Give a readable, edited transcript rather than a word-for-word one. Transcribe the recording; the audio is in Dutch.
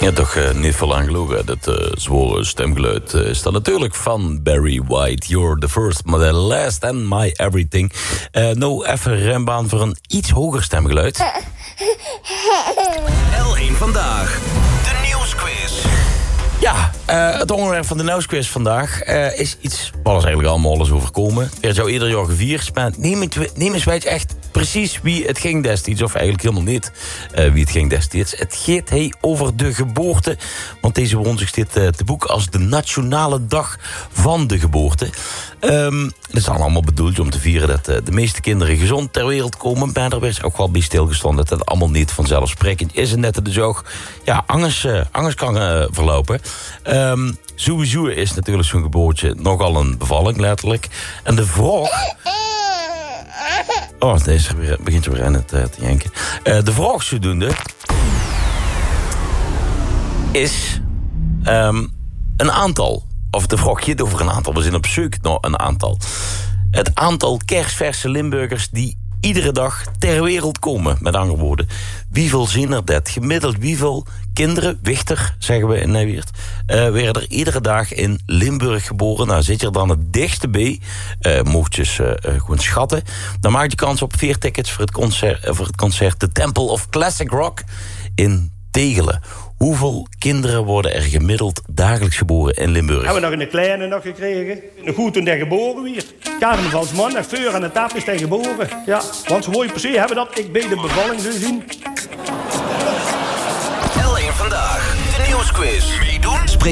Ja, toch niet veel aan gelogen. Dat zware stemgeluid is dan natuurlijk van Barry White. You're the first, my the last and my everything. Nou, even rembaan voor een iets hoger stemgeluid. L1 Vandaag, de nieuwsquiz. Ja, het onderwerp van de nieuwsquiz vandaag is iets wat ons eigenlijk allemaal eens overkomen. Het zou ieder jaar gevierd, maar neem eens weet echt precies wie het ging destijds. Of eigenlijk helemaal niet wie het ging destijds. Het gaat over de geboorte. Want deze woensdag zit te boek als de Nationale Dag van de Geboorte. Dat is allemaal bedoeld om te vieren dat de meeste kinderen gezond ter wereld komen. Maar er is ook wel bij stilgestonden dat het allemaal niet vanzelfsprekend is. En net dus ook angst kan verlopen. Sowieso is natuurlijk zo'n geboortje nogal een bevalling, letterlijk. En de vraag... Oh, deze begint weer aan het te janken. De vraag zodoende... is... een aantal... Of de vraag gaat over een aantal. We zijn op zoek naar een aantal. Het aantal kerstverse Limburgers die iedere dag ter wereld komen. Met andere woorden. Wieveel zijn er dat? Gemiddeld wieveel kinderen, wichter zeggen we in Nijweert, werden er iedere dag in Limburg geboren. Nou, zit je er dan het dichtste bij. Mocht je gewoon schatten. Dan maak je kans op 4 tickets voor het concert The Temple of Classic Rock in Tegelen. Hoeveel kinderen worden er gemiddeld dagelijks geboren in Limburg? Hebben we nog een kleine nog gekregen. Een goed toen hij geboren werd. Carnavalsman en veur aan de tap is hij geboren. Ja, want zo mooi precies hebben dat ik bij de bevalling zou zien. L1 Vandaag, de nieuwsquiz. Meedoen? Spreek